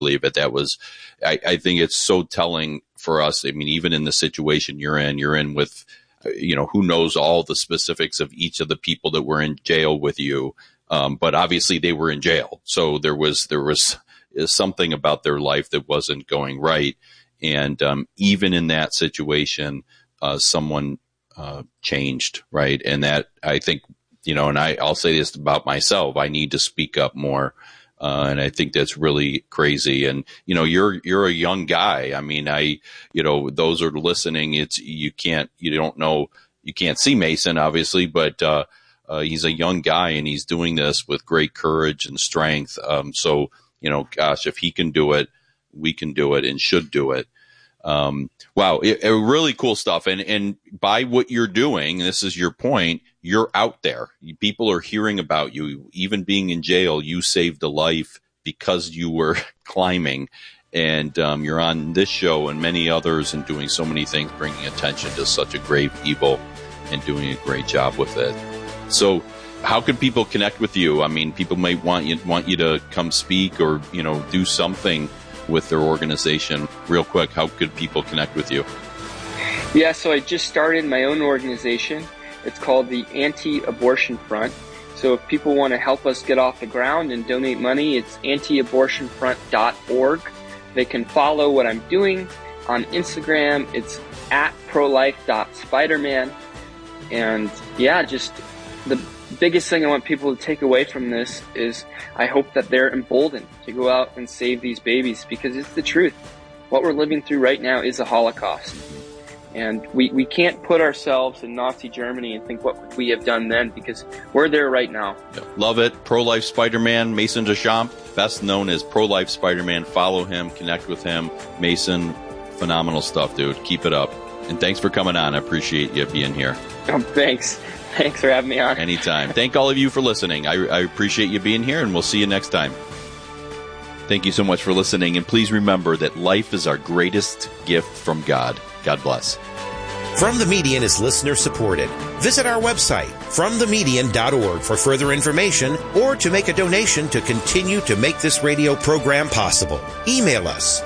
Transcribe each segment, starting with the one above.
believe it. That was, I think it's so telling for us. I mean, even in the situation you're in with, who knows all the specifics of each of the people that were in jail with you. But obviously they were in jail. So there was something about their life that wasn't going right. And, even in that situation, someone, changed. Right. And that, I think, and I'll say this about myself, I need to speak up more. And I think that's really crazy. And, you're a young guy. I mean, those are listening. You can't see Mason obviously, but, he's a young guy and he's doing this with great courage and strength. So, gosh, if he can do it, we can do it and should do it. Wow. Really cool stuff. And by what you're doing, this is your point, you're out there. People are hearing about you. Even being in jail, you saved a life because you were climbing. And you're on this show and many others and doing so many things, bringing attention to such a grave evil and doing a great job with it. So how can people connect with you? I mean, people might want you to come speak or, do something with their organization. Real quick, how could people connect with you? Yeah, so I just started my own organization. It's called the Anti-Abortion Front. So if people want to help us get off the ground and donate money, it's antiabortionfront.org. They can follow what I'm doing on Instagram. It's @prolife.spiderman. And yeah, just the biggest thing I want people to take away from this is I hope that they're emboldened to go out and save these babies, because it's the truth. What we're living through right now is a Holocaust. And we can't put ourselves in Nazi Germany and think what would we have done then, because we're there right now. Love it. Pro-Life Spider-Man, Mason Deschamps, best known as Pro-Life Spider-Man. Follow him, connect with him. Mason, phenomenal stuff, dude. Keep it up. And thanks for coming on. I appreciate you being here. Thanks. Thanks for having me on. Anytime. Thank all of you for listening. I appreciate you being here, and we'll see you next time. Thank you so much for listening, and please remember that life is our greatest gift from God. God bless. From the Median is listener supported. Visit our website, fromthemedian.org, for further information or to make a donation to continue to make this radio program possible. Email us,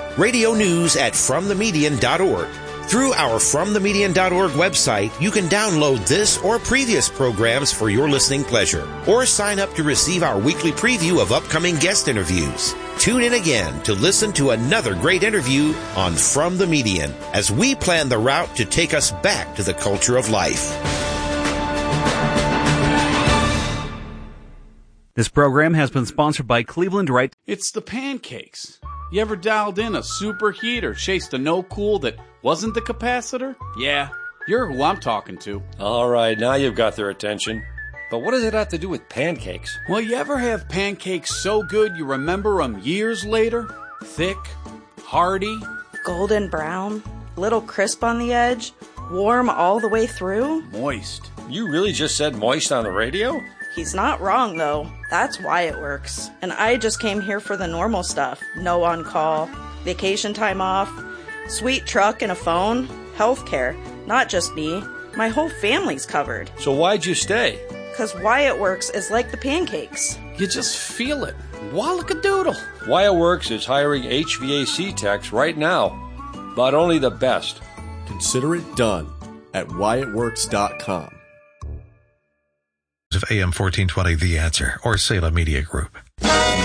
radionews@fromthemedian.org. Through our FromTheMedian.org website, you can download this or previous programs for your listening pleasure, or sign up to receive our weekly preview of upcoming guest interviews. Tune in again to listen to another great interview on From the Median as we plan the route to take us back to the culture of life. This program has been sponsored by Cleveland Right. It's the pancakes. You ever dialed in a superheat or chased a no-cool that wasn't the capacitor? Yeah, you're who I'm talking to. All right, now you've got their attention. But what does it have to do with pancakes? Well, you ever have pancakes so good you remember them years later? Thick, hearty, golden brown, little crisp on the edge, warm all the way through. Moist. You really just said moist on the radio? He's not wrong, though. That's why it works. And I just came here for the normal stuff. No on-call, vacation time off, sweet truck and a phone, healthcare. Not just me. My whole family's covered. So why'd you stay? Because Wyatt Works is like the pancakes. You just feel it. Wallakadoodle. Wyatt Works is hiring HVAC techs right now, but only the best. Consider it done at WyattWorks.com. Of AM 1420 The Answer or Salem Media Group.